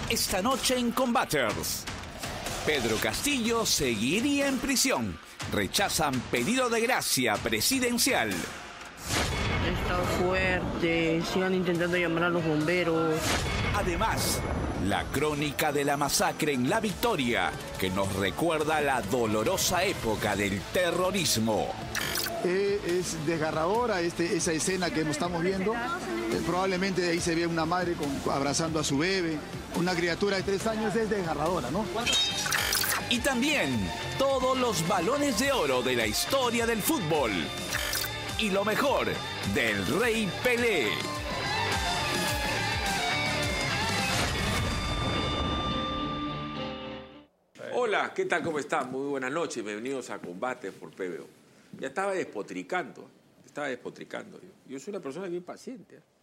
Esta noche en Combaters. Pedro Castillo seguiría en prisión. Rechazan pedido de gracia presidencial. Está fuerte, sigan intentando llamar a los bomberos. Además, la crónica de la masacre en La Victoria, que nos recuerda la dolorosa época del terrorismo. Es desgarradora esa escena que estamos viendo. Probablemente de ahí se ve una madre abrazando a su bebé. Una criatura de 3 años es desgarradora, ¿no? Y también todos los balones de oro de la historia del fútbol. Y lo mejor del Rey Pelé. Hola, ¿qué tal? ¿Cómo están? Muy buenas noches. Bienvenidos a Combate por PBO. Ya estaba despotricando yo. Yo soy una persona bien paciente.